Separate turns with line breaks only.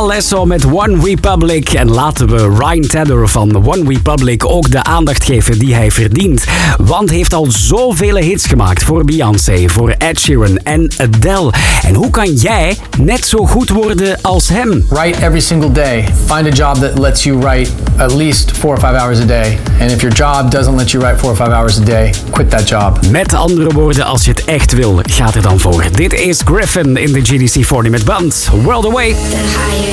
Alesso met One Republic. En laten we Ryan Tedder van One Republic ook de aandacht geven die hij verdient. Want hij heeft al zoveel hits gemaakt voor Beyoncé, voor Ed Sheeran en Adele. En hoe kan jij net zo goed worden als hem?
Write every single day. Find a job that lets you write at least 4 or 5 hours a day. And if your job doesn't let you write 4 or 5 hours a day, quit that job.
Met andere woorden, als je het echt wil, ga er dan voor. Dit is Griffin in de GDC40 met Band. World Away.